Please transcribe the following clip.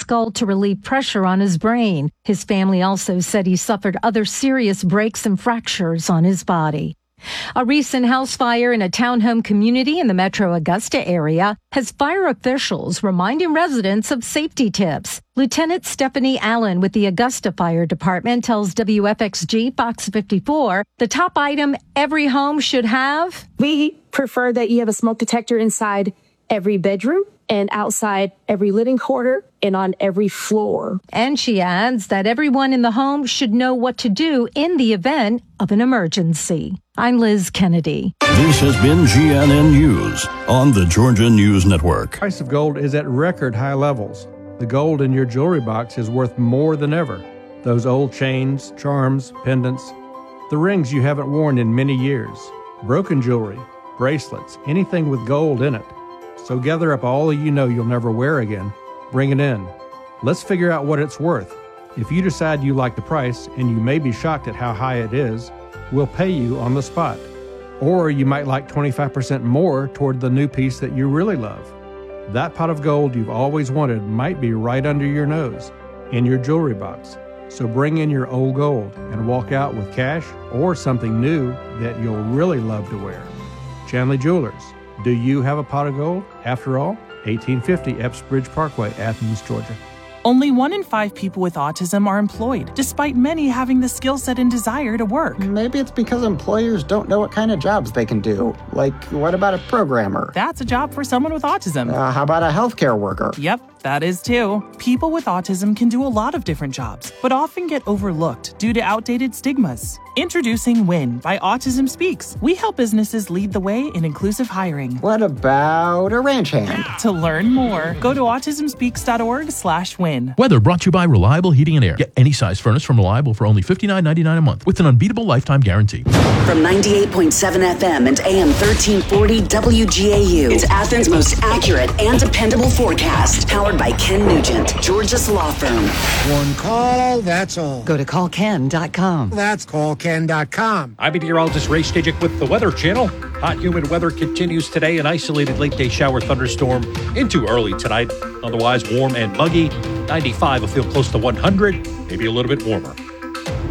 skull to relieve pressure on his brain. His family also said he suffered other serious breaks and fractures on his body. A recent house fire in a townhome community in the Metro Augusta area has fire officials reminding residents of safety tips. Lieutenant Stephanie Allen with the Augusta Fire Department tells WFXG Fox 54 the top item every home should have. We prefer that you have a smoke detector inside every bedroom and outside every living quarter and on every floor. And she adds that everyone in the home should know what to do in the event of an emergency. I'm Liz Kennedy. This has been GNN News on the Georgia News Network. The price of gold is at record high levels. The gold in your jewelry box is worth more than ever. Those old chains, charms, pendants, the rings you haven't worn in many years, broken jewelry, bracelets, anything with gold in it. So gather up all you know you'll never wear again. Bring it in. Let's figure out what it's worth. If you decide you like the price, and you may be shocked at how high it is, we'll pay you on the spot. Or you might like 25% more toward the new piece that you really love. That pot of gold you've always wanted might be right under your nose, in your jewelry box. So bring in your old gold and walk out with cash or something new that you'll really love to wear. Chanley Jewelers. Do you have a pot of gold? After all, 1850 Epps Bridge Parkway, Athens, Georgia. Only 1 in 5 people with autism are employed, despite many having the skill set and desire to work. Maybe it's because employers don't know what kind of jobs they can do. Like, what about a programmer? That's a job for someone with autism. How about a healthcare worker? Yep, that is too. People with autism can do a lot of different jobs, but often get overlooked due to outdated stigmas. Introducing WIN by Autism Speaks. We help businesses lead the way in inclusive hiring. What about a ranch hand? To learn more, go to autismspeaks.org/win. Weather brought to you by Reliable Heating and Air. Get any size furnace from Reliable for only $59.99 a month with an unbeatable lifetime guarantee. From 98.7 FM and AM 1340 WGAU, it's Athens' most accurate and dependable forecast. Powered by Ken Nugent, Georgia's law firm. One call, that's all. Go to callken.com. That's callken.com. I'm meteorologist Ray Stajic with the Weather Channel. Hot, humid weather continues today. An isolated late-day shower thunderstorm into early tonight. Otherwise warm and muggy. 95 will feel close to 100, maybe a little bit warmer.